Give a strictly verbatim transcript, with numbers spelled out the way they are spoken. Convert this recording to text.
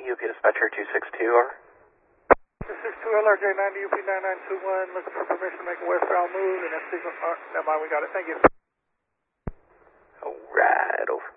U P Dispatcher two six two, over. two six two L R J ninety U P nine nine two one, looking for permission to make a westbound move, and that's signal, uh, never mind, we got it, thank you. Alright, over.